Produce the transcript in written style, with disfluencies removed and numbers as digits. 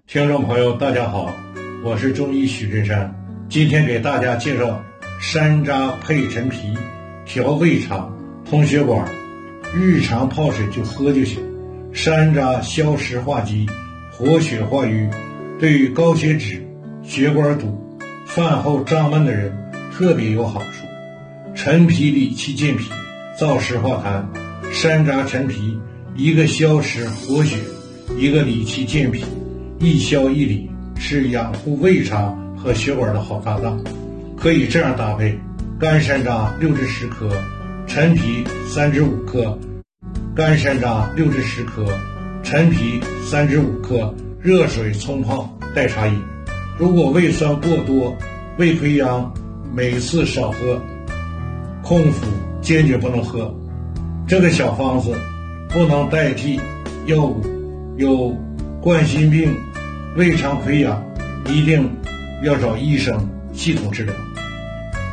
听众朋友，大家好，我是中医许振山，今天给大家介绍山楂配陈皮，调胃肠、通血管，日常泡水就喝就行。山楂消食化积，活血化瘀，对于高血脂、血管堵、饭后胀闷的人特别有好处。陈皮理气健脾，燥湿化痰。山楂陈皮，一个消食活血，一个理气健脾，一消一理，是养护胃肠和血管的好搭档。可以这样搭配：干山楂6至10克，陈皮3至5克，干山楂6至10克，陈皮3至5克，热水冲泡代茶饮。如果胃酸过多、胃溃疡，每次少喝，空腹坚决不能喝。这个小方子不能代替药物，有冠心病、胃肠溃疡，一定要找医生系统治疗。